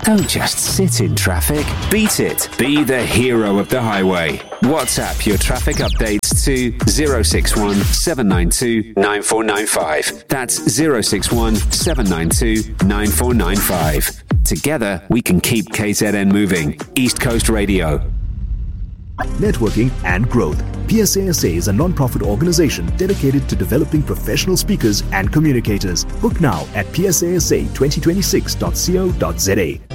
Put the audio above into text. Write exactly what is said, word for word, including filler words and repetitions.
Don't just sit in traffic. Beat it. Be the hero of the highway. WhatsApp your traffic updates to zero six one seven nine two nine four nine five. That's zero six one seven nine two nine four nine five. Together, we can keep K Z N moving. East Coast Radio. Networking and growth. P S A S A is a non-profit organization dedicated to developing professional speakers and communicators. Book now at p s a s a twenty twenty-six dot co dot z a.